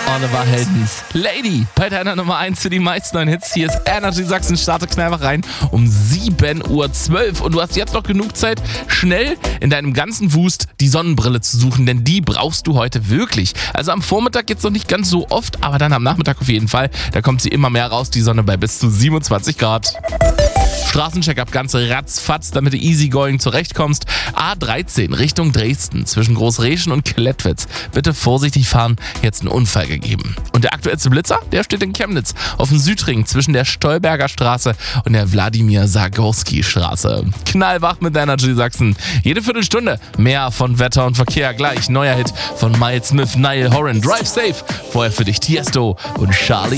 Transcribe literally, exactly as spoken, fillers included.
Oliver Heldens Lady bei deiner Nummer eins für die meisten neuen Hits. Hier ist Energy Sachsen, starte Knallwach rein um sieben Uhr zwölf. Und du hast jetzt noch genug Zeit, schnell in deinem ganzen Wust die Sonnenbrille zu suchen, denn die brauchst du heute wirklich. Also am Vormittag jetzt noch nicht ganz so oft, aber dann am Nachmittag auf jeden Fall. Da kommt sie immer mehr raus, die Sonne bei bis zu siebenundzwanzig Grad. Straßencheck-up ganz ratzfatz, damit du easygoing zurechtkommst. A dreizehn Richtung Dresden zwischen Großreschen und Klettwitz. Bitte vorsichtig fahren, jetzt einen Unfall gegeben. Und der aktuellste Blitzer, der steht in Chemnitz auf dem Südring zwischen der Stolberger Straße und der Wladimir-Sagorski-Straße. Knallwach mit Energy Sachsen. Jede Viertelstunde mehr von Wetter und Verkehr. Gleich neuer Hit von Miles Smith, Niall Horan. Drive Safe. Vorher für dich Tiesto und Charlie.